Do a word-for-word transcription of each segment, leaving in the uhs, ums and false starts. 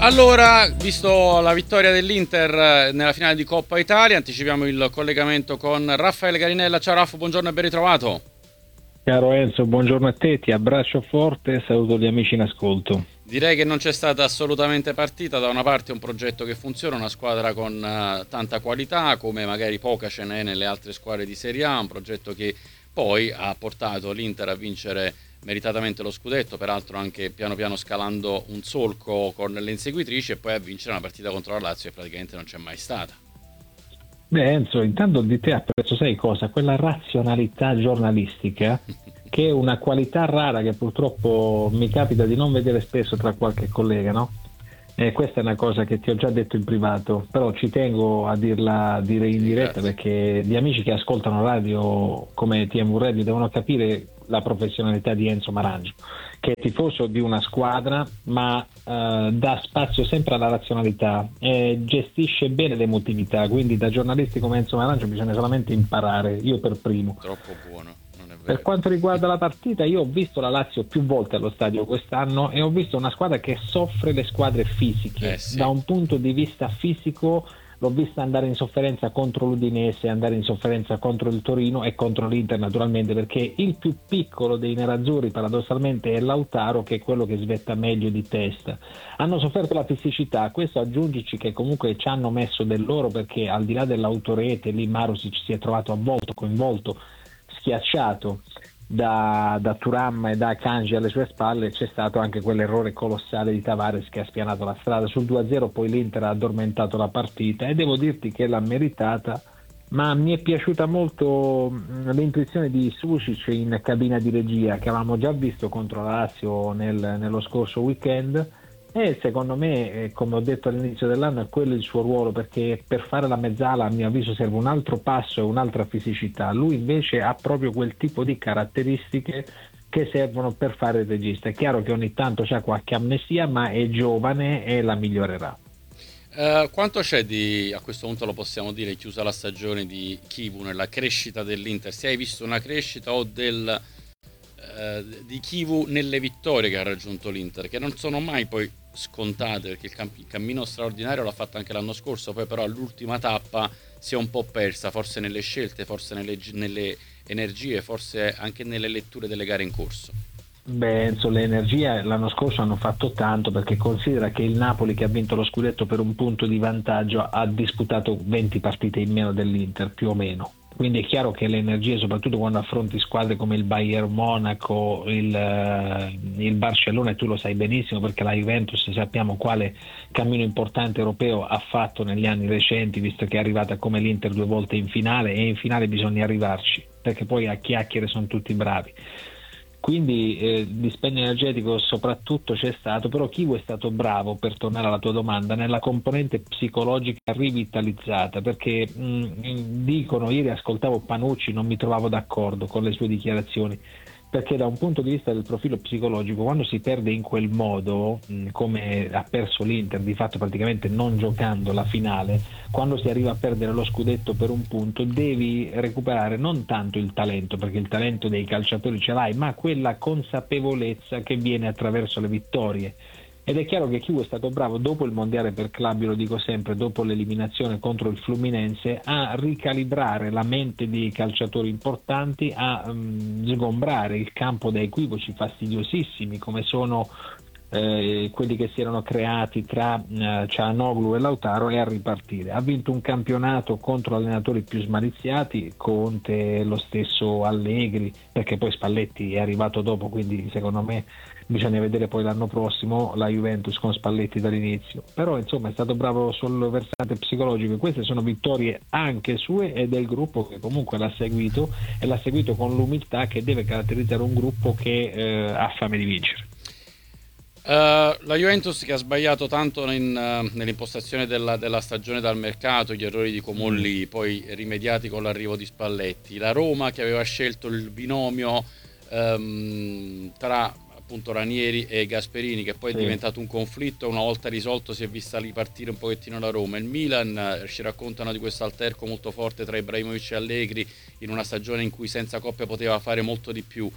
Allora, visto la vittoria dell'Inter nella finale di Coppa Italia, anticipiamo il collegamento con Raffaele Garinella. Ciao Raffo, buongiorno e ben ritrovato. Caro Enzo, buongiorno a te, ti abbraccio forte e saluto gli amici in ascolto. Direi che non c'è stata assolutamente partita. Da una parte un progetto che funziona, una squadra con uh, tanta qualità, come magari poca ce n'è nelle altre squadre di Serie A, un progetto che poi ha portato l'Inter a vincere meritatamente lo scudetto, peraltro anche piano piano scalando un solco con le inseguitrici, e poi a vincere una partita contro la Lazio che praticamente non c'è mai stata. Beh Enzo, intanto di te apprezzo, sai cosa? Quella razionalità giornalistica che è una qualità rara che purtroppo mi capita di non vedere spesso tra qualche collega, no? E questa è una cosa che ti ho già detto in privato, però ci tengo a dirla dire in diretta. Grazie. Perché gli amici che ascoltano radio come T M V Radio devono capire la professionalità di Enzo Marangio, che è tifoso di una squadra ma eh, dà spazio sempre alla razionalità e gestisce bene l'emotività, quindi da giornalisti come Enzo Marangio bisogna solamente imparare, io per primo. Troppo buono, non è Per vero. quanto riguarda la partita, io ho visto la Lazio più volte allo stadio quest'anno e ho visto una squadra che soffre le squadre fisiche. Eh sì. Da un punto di vista fisico l'ho vista andare in sofferenza contro l'Udinese, andare in sofferenza contro il Torino e contro l'Inter naturalmente, perché il più piccolo dei nerazzurri paradossalmente è Lautaro, che è quello che svetta meglio di testa. Hanno sofferto la fisicità, questo aggiungici che comunque ci hanno messo del loro, perché al di là dell'autorete lì Marusic si è trovato avvolto, coinvolto, schiacciato da, da Thuram e da Kanji alle sue spalle. C'è stato anche quell'errore colossale di Tavares che ha spianato la strada sul due a zero, poi l'Inter ha addormentato la partita e devo dirti che l'ha meritata, ma mi è piaciuta molto l'intuizione di Sušić in cabina di regia, che avevamo già visto contro la Lazio nel, nello scorso weekend. E secondo me, come ho detto all'inizio dell'anno, è quello il suo ruolo, perché per fare la mezzala a mio avviso serve un altro passo e un'altra fisicità. Lui invece ha proprio quel tipo di caratteristiche che servono per fare il regista. È chiaro che ogni tanto c'ha qualche amnesia, ma è giovane e la migliorerà. Uh, quanto c'è di, a questo punto lo possiamo dire, chiusa la stagione, di Chivu nella crescita dell'Inter? Se hai visto una crescita o del, uh, di Chivu nelle vittorie che ha raggiunto l'Inter, che non sono mai poi scontate, perché il, camp- il cammino straordinario l'ha fatto anche l'anno scorso, poi però all'ultima tappa si è un po' persa, forse nelle scelte, forse nelle, nelle energie, forse anche nelle letture delle gare in corso. Beh, Enzo, le energie l'anno scorso hanno fatto tanto, perché considera che il Napoli, che ha vinto lo scudetto per un punto di vantaggio, ha disputato venti partite in meno dell'Inter, più o meno. Quindi è chiaro che le energie, soprattutto quando affronti squadre come il Bayern Monaco, il, il Barcellona, e tu lo sai benissimo perché la Juventus sappiamo quale cammino importante europeo ha fatto negli anni recenti, visto che è arrivata come l'Inter due volte in finale, e in finale bisogna arrivarci, perché poi a chiacchiere sono tutti bravi. Quindi eh, dispendio energetico soprattutto c'è stato, però Chivu è stato bravo, per tornare alla tua domanda, nella componente psicologica rivitalizzata, perché mh, dicono, ieri ascoltavo Panucci, non mi trovavo d'accordo con le sue dichiarazioni, perché da un punto di vista del profilo psicologico, quando si perde in quel modo, mh, come ha perso l'Inter, di fatto praticamente non giocando la finale, quando si arriva a perdere lo scudetto per un punto, devi recuperare non tanto il talento, perché il talento dei calciatori ce l'hai, ma quella consapevolezza che viene attraverso le vittorie. Ed è chiaro che Chivu è stato bravo dopo il mondiale per club, io lo dico sempre, dopo l'eliminazione contro il Fluminense, a ricalibrare la mente dei calciatori importanti, a um, sgombrare il campo da equivoci fastidiosissimi come sono eh, quelli che si erano creati tra eh, Cianoglu e Lautaro, e a ripartire. Ha vinto un campionato contro allenatori più smaliziati, Conte, lo stesso Allegri, perché poi Spalletti è arrivato dopo, quindi secondo me bisogna vedere poi l'anno prossimo la Juventus con Spalletti dall'inizio. Però insomma è stato bravo sul versante psicologico, e queste sono vittorie anche sue e del gruppo che comunque l'ha seguito, e l'ha seguito con l'umiltà che deve caratterizzare un gruppo che eh, ha fame di vincere. Uh, la Juventus che ha sbagliato tanto in, uh, nell'impostazione della, della stagione dal mercato, gli errori di Comolli poi rimediati con l'arrivo di Spalletti, la Roma che aveva scelto il binomio um, tra appunto Ranieri e Gasperini, che poi sì. è diventato un conflitto, una volta risolto si è vista ripartire un pochettino la Roma. Il Milan eh, ci raccontano di questo alterco molto forte tra Ibrahimovic e Allegri in una stagione in cui senza coppia poteva fare molto di più.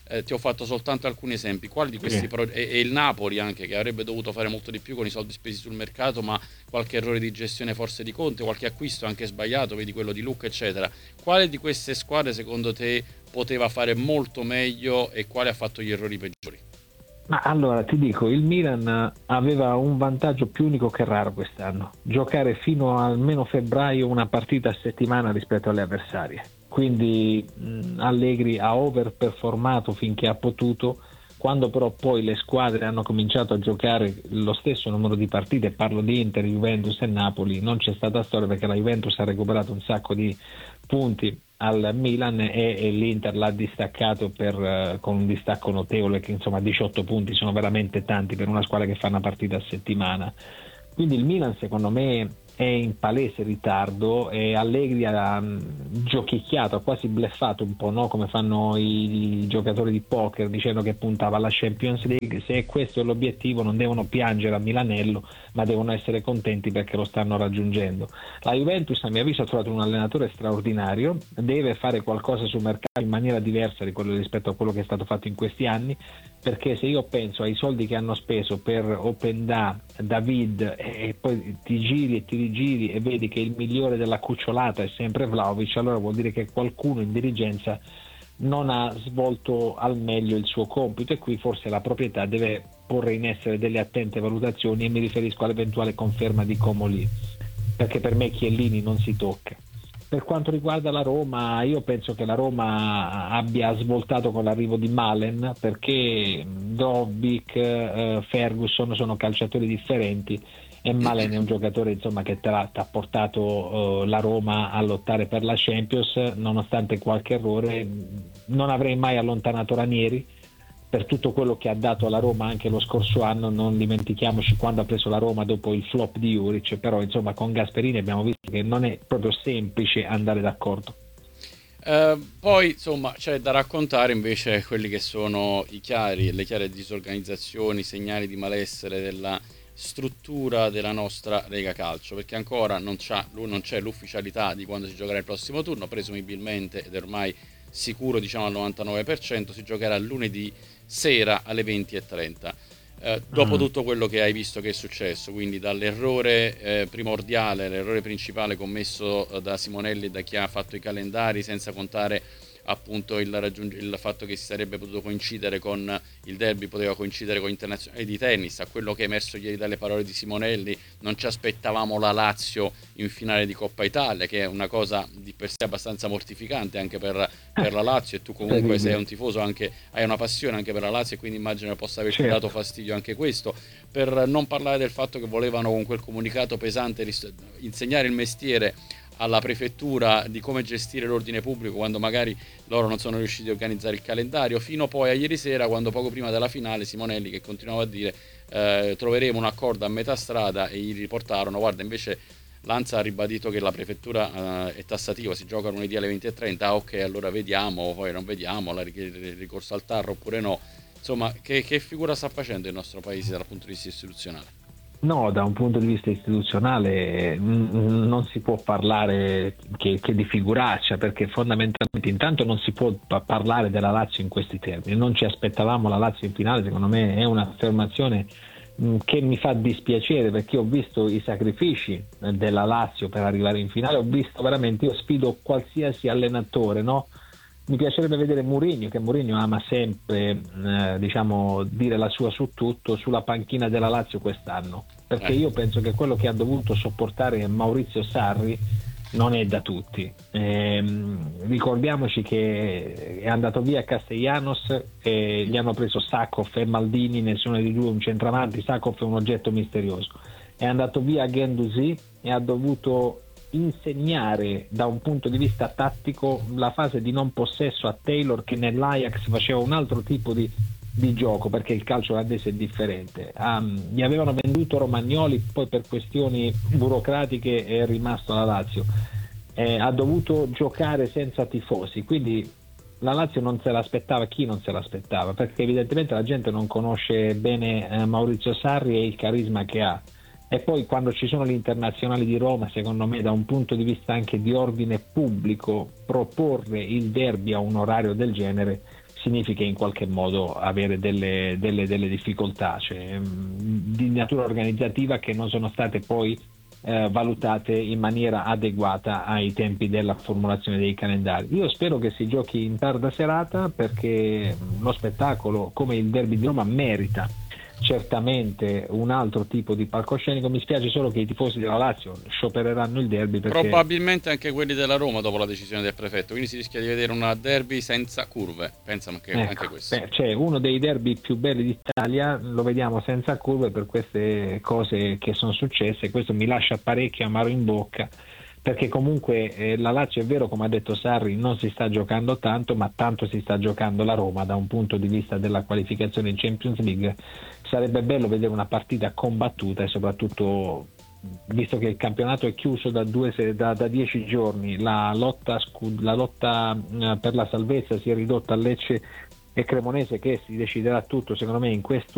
eh, ti ho fatto soltanto alcuni esempi. Quali di questi Sì. pro- e, e il Napoli anche, che avrebbe dovuto fare molto di più con i soldi spesi sul mercato, ma qualche errore di gestione forse di Conte, qualche acquisto anche sbagliato, vedi quello di Lucca, eccetera. Quale di queste squadre secondo te poteva fare molto meglio e quale ha fatto gli errori peggiori? Ma allora ti dico, il Milan aveva un vantaggio più unico che raro quest'anno: giocare fino a almeno febbraio una partita a settimana rispetto alle avversarie. Quindi mh, Allegri ha overperformato finché ha potuto. Quando però poi le squadre hanno cominciato a giocare lo stesso numero di partite, parlo di Inter, Juventus e Napoli, non c'è stata storia, perché la Juventus ha recuperato un sacco di punti al Milan e, e l'Inter l'ha distaccato per, uh, con un distacco notevole, che insomma diciotto punti sono veramente tanti per una squadra che fa una partita a settimana. Quindi il Milan secondo me è in palese ritardo e Allegri ha um, giochicchiato, ha quasi bleffato un po', no? Come fanno i, i giocatori di poker, dicendo che puntava alla Champions League. Se questo è l'obiettivo non devono piangere a Milanello, ma devono essere contenti perché lo stanno raggiungendo. La Juventus a mio avviso ha trovato un allenatore straordinario, deve fare qualcosa sul mercato in maniera diversa di quello, rispetto a quello che è stato fatto in questi anni, perché se io penso ai soldi che hanno speso per Openda, David, e poi ti giri e ti rigiri e vedi che il migliore della cucciolata è sempre Vlahovic, allora vuol dire che qualcuno in dirigenza non ha svolto al meglio il suo compito, e qui forse la proprietà deve porre in essere delle attente valutazioni, e mi riferisco all'eventuale conferma di Comolli, perché per me Chiellini non si tocca. Per quanto riguarda la Roma, io penso che la Roma abbia svoltato con l'arrivo di Malen, perché Dobbik, eh, Ferguson sono calciatori differenti e Malen è un giocatore insomma che ti ha portato eh, la Roma a lottare per la Champions, nonostante qualche errore. Non avrei mai allontanato Ranieri per tutto quello che ha dato alla Roma anche lo scorso anno, non dimentichiamoci quando ha preso la Roma dopo il flop di Juric, però insomma con Gasperini abbiamo visto che non è proprio semplice andare d'accordo. Eh, poi insomma c'è da raccontare invece quelli che sono i chiari, le chiare disorganizzazioni, segnali di malessere della struttura della nostra Lega Calcio, perché ancora non, c'ha, non c'è l'ufficialità di quando si giocherà il prossimo turno, presumibilmente, ed è ormai sicuro diciamo al novantanove per cento, si giocherà lunedì sera alle venti e trenta. Eh, dopo Mm. tutto quello che hai visto che è successo, quindi dall'errore eh, primordiale, l'errore principale commesso eh, da Simonelli e da chi ha fatto i calendari, senza contare appunto il, raggiung- il fatto che si sarebbe potuto coincidere con il derby, poteva coincidere con internazionali di tennis, a quello che è emerso ieri dalle parole di Simonelli, non ci aspettavamo la Lazio in finale di Coppa Italia, che è una cosa di per sé abbastanza mortificante anche per, per la Lazio, e tu comunque sei un tifoso, anche hai una passione anche per la Lazio, e quindi immagino possa averti Certo. dato fastidio anche questo, per non parlare del fatto che volevano con quel comunicato pesante ris- insegnare il mestiere alla prefettura di come gestire l'ordine pubblico, quando magari loro non sono riusciti a organizzare il calendario, fino poi a ieri sera, quando poco prima della finale Simonelli che continuava a dire eh, troveremo un accordo a metà strada, e gli riportarono guarda invece l'Ansa ha ribadito che la prefettura eh, è tassativa, si gioca lunedì alle venti e trenta, ah, ok, allora vediamo, poi non vediamo, la, il ricorso al TAR oppure no. Insomma, che, che figura sta facendo il nostro paese dal punto di vista istituzionale? No, da un punto di vista istituzionale mh, non si può parlare che, che di figuraccia, perché fondamentalmente intanto non si può pa- parlare della Lazio in questi termini. Non ci aspettavamo la Lazio in finale, secondo me è un'affermazione mh, che mi fa dispiacere, perché ho visto i sacrifici della Lazio per arrivare in finale, ho visto veramente, io sfido qualsiasi allenatore, no? Mi piacerebbe vedere Mourinho, che Mourinho ama sempre eh, diciamo dire la sua su tutto, sulla panchina della Lazio quest'anno, perché io penso che quello che ha dovuto sopportare Maurizio Sarri non è da tutti. Ehm, ricordiamoci che è andato via Castellanos e gli hanno preso Sakov e Maldini, nessuno di due un centravanti. Sakov è un oggetto misterioso. È andato via Guendouzi e ha dovuto insegnare da un punto di vista tattico la fase di non possesso a Taylor, che nell'Ajax faceva un altro tipo di, di gioco, perché il calcio olandese è differente. Um, gli avevano venduto Romagnoli, poi per questioni burocratiche è rimasto alla Lazio. Eh, ha dovuto giocare senza tifosi, quindi la Lazio non se l'aspettava. Chi non se l'aspettava? Perché evidentemente la gente non conosce bene eh, Maurizio Sarri e il carisma che ha. E poi quando ci sono gli internazionali di Roma, secondo me da un punto di vista anche di ordine pubblico, proporre il derby a un orario del genere significa in qualche modo avere delle, delle, delle difficoltà, cioè, di natura organizzativa, che non sono state poi eh, valutate in maniera adeguata ai tempi della formulazione dei calendari. Io spero che si giochi in tarda serata, perché lo spettacolo, come il derby di Roma, merita certamente un altro tipo di palcoscenico. Mi spiace solo che i tifosi della Lazio sciopereranno il derby, perché probabilmente anche quelli della Roma dopo la decisione del prefetto, quindi si rischia di vedere una derby senza curve. Pensano che ecco, anche questo, beh, cioè, uno dei derby più belli d'Italia lo vediamo senza curve per queste cose che sono successe. Questo mi lascia parecchio amaro in bocca, perché comunque eh, la Lazio, è vero, come ha detto Sarri, non si sta giocando tanto, ma tanto si sta giocando la Roma da un punto di vista della qualificazione in Champions League. Sarebbe bello vedere una partita combattuta, e soprattutto, visto che il campionato è chiuso da, due, da, da dieci giorni, la lotta, la lotta eh, per la salvezza si è ridotta a Lecce e Cremonese, che si deciderà tutto secondo me in questo